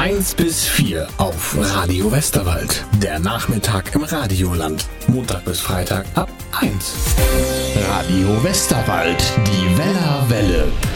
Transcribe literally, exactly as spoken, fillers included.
eins bis vier auf Radio Westerwald. Der Nachmittag im Radioland. Montag bis Freitag ab eins. Radio Westerwald, die Weller Welle.